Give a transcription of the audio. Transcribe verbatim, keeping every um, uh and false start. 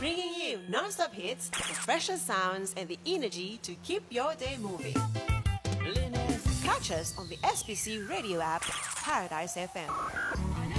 bringing you non-stop hits, the freshest sounds, and the energy to keep your day moving. Catch us on the S B C radio app, Paradise F M.